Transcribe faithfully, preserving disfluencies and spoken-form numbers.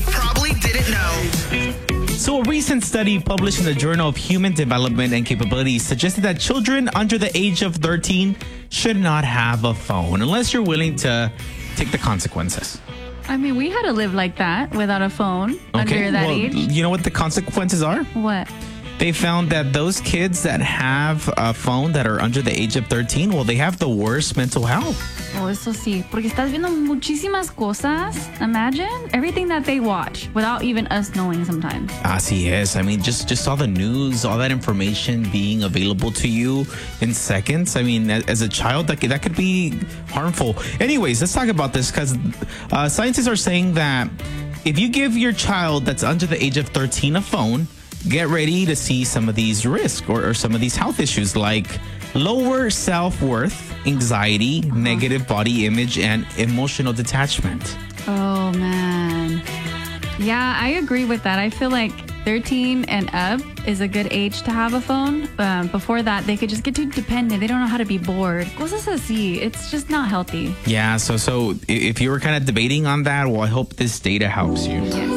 probably didn't know. So a recent study published in the Journal of Human Development and Capabilities suggested that children under the age of thirteen should not have a phone unless you're willing to take the consequences. I mean, we had to live like that without a phone Okay, under that well, age. you know what the consequences are? What? They found that those kids that have a phone that are under the age of thirteen, well, they have the worst mental health. Oh, eso sí. Porque estás viendo muchísimas cosas. Imagine everything that they watch without even us knowing sometimes. Así es. I mean, just, just all the news, all that information being available to you in seconds. I mean, as a child, that could, that could be harmful. Anyways, let's talk about this because uh, scientists are saying that if you give your child that's under the age of thirteen a phone, get ready to see some of these risks or, or some of these health issues like lower self-worth, anxiety, uh-huh. negative body image, and emotional detachment. Oh, man. Yeah, I agree with that. I feel like thirteen and up is a good age to have a phone. Um, before that, they could just get too dependent. They don't know how to be bored. Cosas así. It's just not healthy. Yeah, so so if you were kind of debating on that, well, I hope this data helps you. Yes.